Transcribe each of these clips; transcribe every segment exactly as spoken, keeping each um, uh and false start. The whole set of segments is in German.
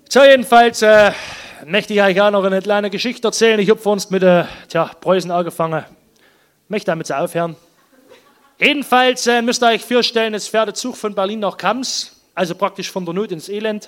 So, jedenfalls äh, möchte ich euch auch noch eine kleine Geschichte erzählen. Ich habe vor uns mit äh, tja, Preußen angefangen. Möchte damit so aufhören. Jedenfalls äh, müsst ihr euch vorstellen, es fährt der Zug von Berlin nach Kams, also praktisch von der Not ins Elend.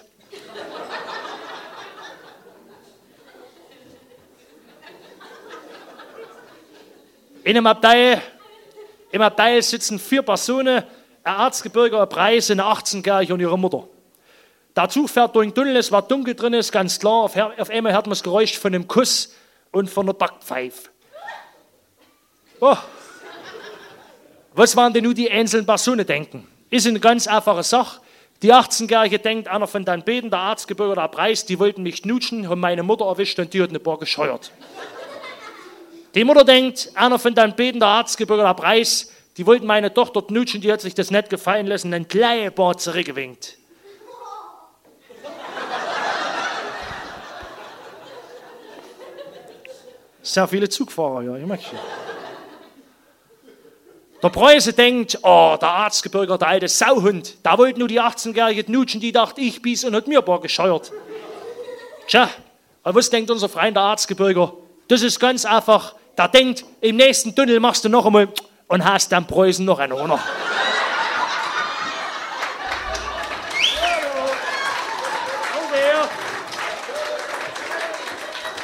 In einem Abteil, im Abteil sitzen vier Personen, ein Erzgebirger, ein Preis, eine achtzehnjährige und ihre Mutter. Der Zug fährt durch den Tunnel, es war dunkel drin, ist ganz klar. Auf, auf einmal hört man das Geräusch von einem Kuss und von einer Backpfeife. Oh. Was waren denn nun die einzelnen Personen denken? Ist eine ganz einfache Sache. Die achtzehnjährige denkt, einer von den beiden, der Erzgebirger, der Preis, die wollten mich knutschen, haben meine Mutter erwischt und die hat eine Bar gescheuert. Die Mutter denkt, einer von den beiden, der Erzgebirger, der Preis, die wollten meine Tochter knutschen, die hat sich das nicht gefallen lassen, ein kleines Bar zurückgewinkt. Sehr viele Zugfahrer, ja, ich merke schon. Der Preuße denkt, oh, der Erzgebirger, der alte Sauhund, der wollte nur die achtzehnjährige knutschen, die dachte, ich bies und hat mir ein paar gescheuert. Tja, aber was denkt unser Freund der Erzgebirger? Das ist ganz einfach, der denkt, im nächsten Tunnel machst du noch einmal und hast dann Preußen noch einen Honor.